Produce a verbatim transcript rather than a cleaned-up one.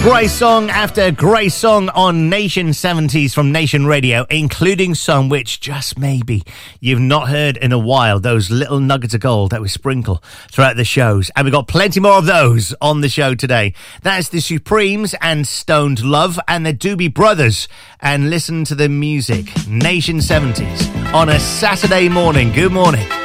Great song after great song on Nation seventies from Nation Radio, including some which just maybe you've not heard in a while, those little nuggets of gold that we sprinkle throughout the shows. And we've got plenty more of those on the show today. That's the Supremes and Stoned Love and the Doobie Brothers. And listen to the music, Nation seventies, on a Saturday morning. Good morning.